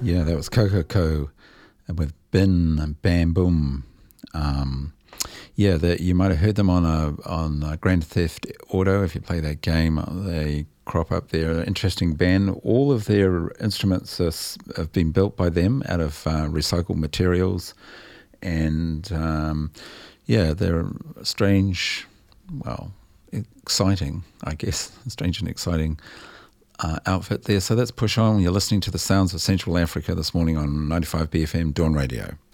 Yeah, that was Coco with Bin and Bam Boom. You might have heard them on Grand Theft Auto. If you play that game, they crop up. They're an interesting band. All of their instruments have been built by them out of recycled materials, and they're strange. Well, exciting, I guess. Strange and exciting outfit there. So that's Push On. You're listening to the sounds of Central Africa this morning on 95 BFM Dawn Radio.